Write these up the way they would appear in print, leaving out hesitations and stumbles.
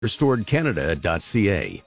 RestoredCanada.ca.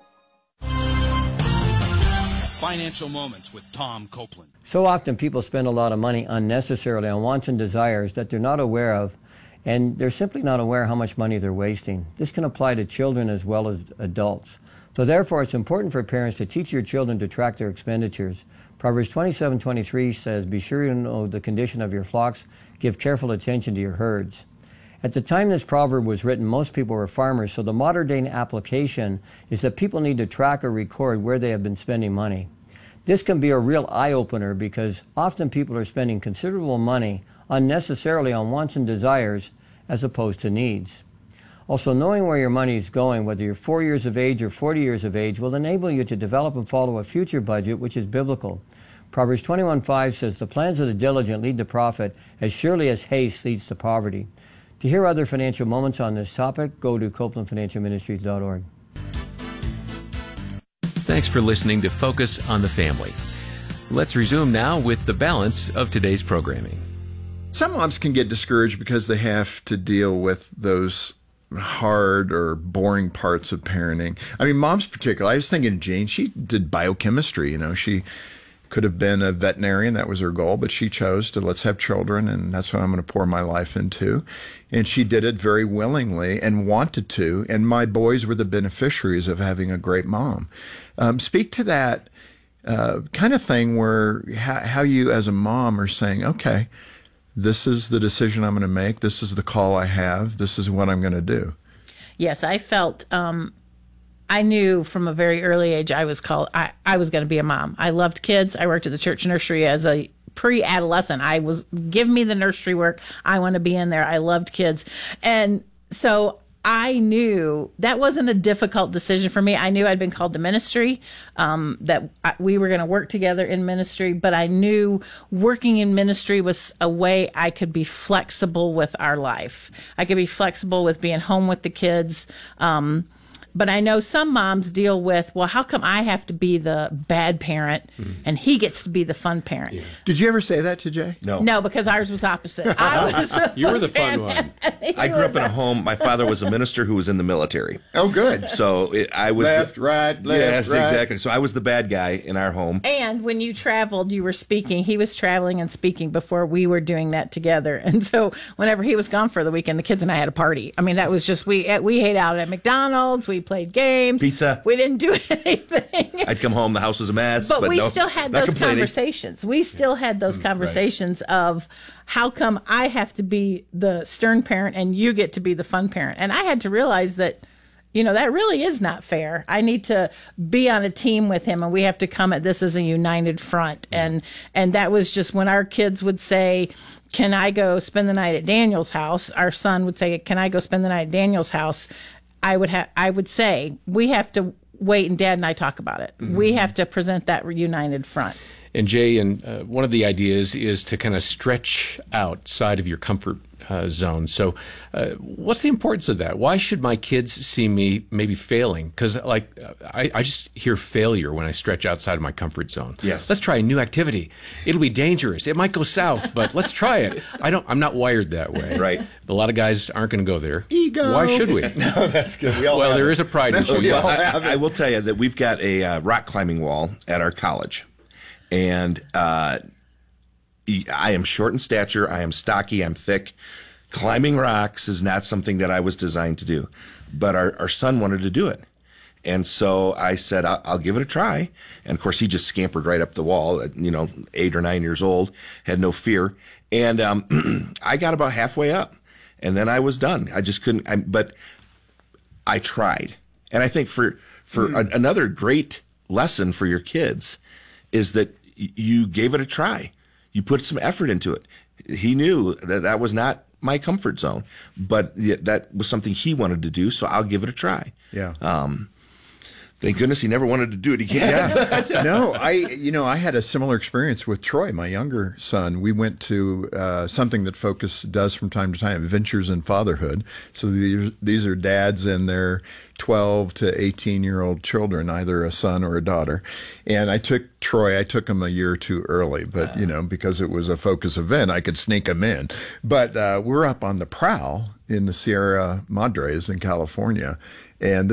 Financial Moments with Tom Copeland. So often people spend a lot of money unnecessarily on wants and desires that they're not aware of, and they're simply not aware how much money they're wasting. This can apply to children as well as adults. So therefore, it's important for parents to teach your children to track their expenditures. Proverbs 27:23 says, "Be sure you know the condition of your flocks. Give careful attention to your herds." At the time this proverb was written, most people were farmers, so the modern-day application is that people need to track or record where they have been spending money. This can be a real eye-opener because often people are spending considerable money unnecessarily on wants and desires as opposed to needs. Also, knowing where your money is going, whether you're 4 years of age or 40 years of age, will enable you to develop and follow a future budget which is biblical. Proverbs 21:5 says, "The plans of the diligent lead to profit as surely as haste leads to poverty." To hear other financial moments on this topic, go to CopelandFinancialMinistries.org. Thanks for listening to Focus on the Family. Let's resume now with the balance of today's programming. Some moms can get discouraged because they have to deal with those hard or boring parts of parenting. I mean, moms particularly. I was thinking Jane, she did biochemistry. She could have been a veterinarian. That was her goal, but she chose to let's have children, and that's what I'm going to pour my life into. And she did it very willingly and wanted to, and my boys were the beneficiaries of having a great mom. Speak to that kind of thing where how you as a mom are saying, okay, this is the decision I'm going to make. This is the call I have. This is what I'm going to do. Yes, I felt I knew from a very early age I was going to be a mom. I loved kids. I worked at the church nursery as a pre-adolescent. Give me the nursery work. I want to be in there. I loved kids. And so I knew that wasn't a difficult decision for me. I knew I'd been called to ministry, that we were going to work together in ministry, but I knew working in ministry was a way I could be flexible with our life. I could be flexible with being home with the kids. But I know some moms deal with, well, how come I have to be the bad parent and he gets to be the fun parent? Yeah. Did you ever say that to Jay? No, because ours was opposite. I was the You were the fun one. I grew up in a home. My father was a minister who was in the military. Oh, good. So I was left, right. Yes, exactly. So I was the bad guy in our home. And when you traveled, you were speaking. He was traveling and speaking before we were doing that together. And so whenever he was gone for the weekend, the kids and I had a party. I mean, that was just we ate out at McDonald's. We played games. Pizza. We didn't do anything. I'd come home, the house was a mess. But we still had those conversations. We still had those conversations of how come I have to be the stern parent and you get to be the fun parent. And I had to realize that, that really is not fair. I need to be on a team with him and we have to come at this as a united front. And that was just when our kids would say, can I go spend the night at Daniel's house? Our son would say, can I go spend the night at Daniel's house? I would say we have to wait and Dad and I talk about it. Mm-hmm. We have to present that united front. And Jay, one of the ideas is to kind of stretch outside of your comfort zone. So what's the importance of that? Why should my kids see me maybe failing? Because I just hear failure when I stretch outside of my comfort zone. Yes. Let's try a new activity. It'll be dangerous. It might go south, but let's try it. I'm not wired that way. Right. A lot of guys aren't going to go there. Ego. Why should we? No, that's good. Well, there is a pride issue. I will tell you that we've got a rock climbing wall at our college. And I am short in stature. I am stocky. I'm thick. Climbing rocks is not something that I was designed to do. But our son wanted to do it. And so I said, I'll give it a try. And, of course, he just scampered right up the wall at, 8 or 9 years old, had no fear. And I got about halfway up. And then I was done. I just couldn't. But I tried. And I think for another great lesson for your kids is that you gave it a try. You put some effort into it. He knew that was not my comfort zone, but that was something he wanted to do, so I'll give it a try. Yeah. Thank goodness he never wanted to do it again. Yeah. No, I had a similar experience with Troy, my younger son. We went to something that Focus does from time to time, Adventures in Fatherhood. So these are dads and their 12 to 18-year-old children, either a son or a daughter. And I took him a year or two early, but, because it was a Focus event, I could sneak him in. But we're up on the prowl in the Sierra Madres in California. And